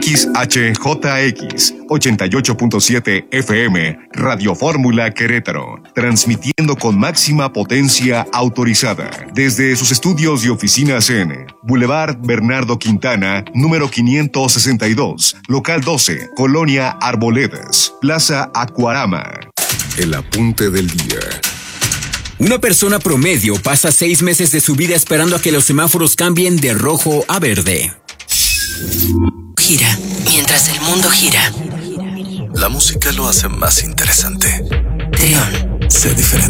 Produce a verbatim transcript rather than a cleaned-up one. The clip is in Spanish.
X H J X ochenta y ocho punto siete F M, Radio Fórmula Querétaro, transmitiendo con máxima potencia autorizada desde sus estudios y oficinas en Boulevard Bernardo Quintana, número quinientos sesenta y dos, local doce, Colonia Arboledas, Plaza Acuarama. El apunte del día. Una persona promedio pasa seis meses de su vida esperando a que los semáforos cambien de rojo a verde. Gira, mientras el mundo gira. La música lo hace más interesante. Trión. Sé diferente.